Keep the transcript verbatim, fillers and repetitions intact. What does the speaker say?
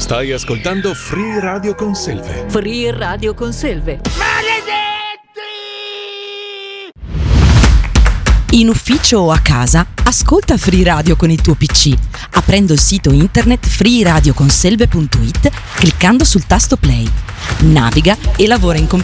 Stai ascoltando Free Radio Conselve. Free Radio Conselve. In ufficio o a casa, ascolta Free Radio con il tuo P C, aprendo il sito internet free radio conselve punto it, cliccando sul tasto play. Naviga e lavora in compagnia